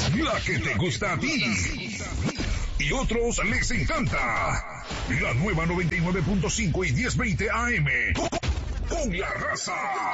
La que te gusta a ti. Y otros les encanta. La nueva 99.5 y 1020 AM. Con la raza.